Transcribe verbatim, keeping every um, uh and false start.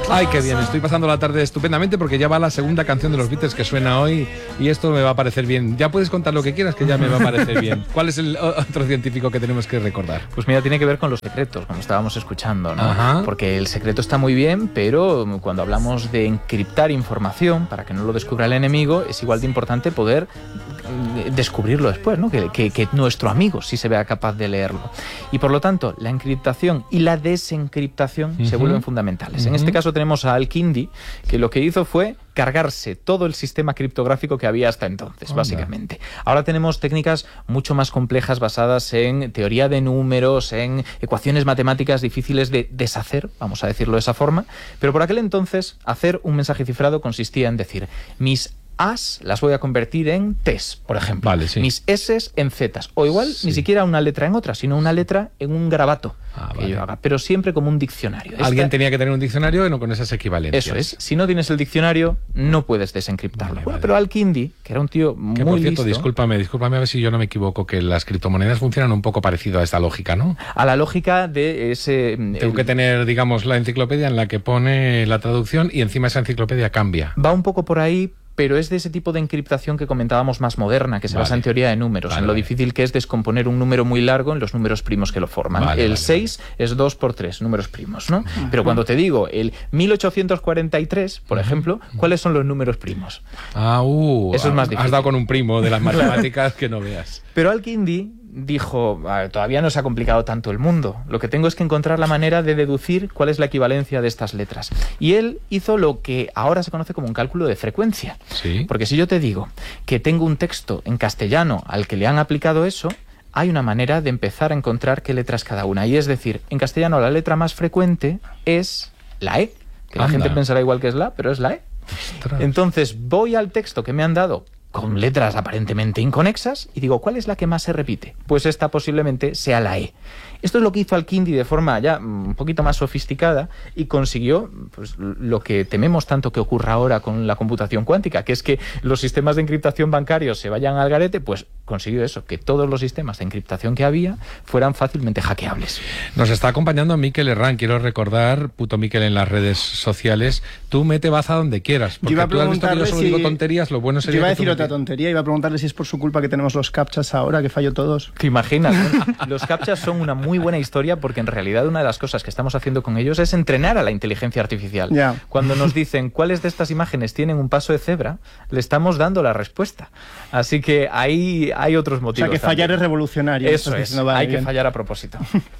Ay, qué bien, estoy pasando la tarde estupendamente porque ya va la segunda canción de los Beatles que suena hoy y esto me va a parecer bien. Ya puedes contar lo que quieras que ya me va a parecer bien. ¿Cuál es el otro científico que tenemos que recordar? Pues mira, tiene que ver con los secretos, como estábamos escuchando, ¿no? Ajá. Porque el secreto está muy bien, pero cuando hablamos de encriptar información para que no lo descubra el enemigo, es igual de importante poder descubrirlo después, ¿no? Que, que, que nuestro amigo sí se vea capaz de leerlo. Y por lo tanto, la encriptación y la desencriptación uh-huh. se vuelven fundamentales. Uh-huh. En este caso tenemos a Al-Kindi, que lo que hizo fue cargarse todo el sistema criptográfico que había hasta entonces, Onda. básicamente. Ahora tenemos técnicas mucho más complejas basadas en teoría de números, en ecuaciones matemáticas difíciles de deshacer, vamos a decirlo de esa forma, pero por aquel entonces hacer un mensaje cifrado consistía en decir mis A's las voy a convertir en T's, por ejemplo. Vale, sí. Mis S's en Z's. O igual sí. ni siquiera una letra en otra, sino una letra en un garabato ah, que vale. yo haga. Pero siempre como un diccionario. Alguien Esta... tenía que tener un diccionario y no con esas equivalencias. Eso es. Si no tienes el diccionario, no puedes desencriptarlo. Vale, bueno, vale. Pero Al-Kindi, que era un tío muy que, por cierto, listo... discúlpame, discúlpame a ver si yo no me equivoco, que las criptomonedas funcionan un poco parecido a esta lógica, ¿no? A la lógica de ese... Tengo el... que tener, digamos, la enciclopedia en la que pone la traducción y encima esa enciclopedia cambia. Va un poco por ahí, pero es de ese tipo de encriptación que comentábamos más moderna, que se vale. basa en teoría de números, vale, en lo vale. difícil que es descomponer un número muy largo en los números primos que lo forman. Vale, el vale, seis vale. es dos por tres, números primos, ¿no? Uh-huh. Pero cuando te digo el mil ochocientos cuarenta y tres, por uh-huh. ejemplo, ¿cuáles son los números primos? Ah, uh, Eso es más difícil. Has dado con un primo de las matemáticas que no veas. Pero Al-Kindi dijo, todavía no se ha complicado tanto el mundo, lo que tengo es que encontrar la manera de deducir cuál es la equivalencia de estas letras. Y él hizo lo que ahora se conoce como un cálculo de frecuencia. ¿Sí? Porque si yo te digo que tengo un texto en castellano al que le han aplicado eso, hay una manera de empezar a encontrar qué letras cada una. Y es decir, en castellano la letra más frecuente es la E, que Anda. la gente pensará igual que es la, pero es la E. Ostras. Entonces voy al texto que me han dado con letras aparentemente inconexas y digo, ¿cuál es la que más se repite? Pues esta posiblemente sea la E. Esto es lo que hizo Al-Kindi de forma ya un poquito más sofisticada y consiguió pues, lo que tememos tanto que ocurra ahora con la computación cuántica, que es que los sistemas de encriptación bancarios se vayan al garete, pues consiguió eso, que todos los sistemas de encriptación que había fueran fácilmente hackeables. Nos está acompañando Mikel Herrán, quiero recordar, puto Mikel en las redes sociales, tú mete baza donde quieras, porque yo iba a tú has visto que yo solo si... digo tonterías, lo bueno sería... Yo iba a decir que otra tontería, iba a preguntarle si es por su culpa que tenemos los captchas ahora, que fallo todos. ¿Te imaginas? Los captchas son una muy buena historia porque en realidad una de las cosas que estamos haciendo con ellos es entrenar a la inteligencia artificial. Yeah. Cuando nos dicen cuáles de estas imágenes tienen un paso de cebra, le estamos dando la respuesta. Así que ahí hay otros motivos. O sea, que fallar también. es revolucionario. Eso es, hay bien. que fallar a propósito.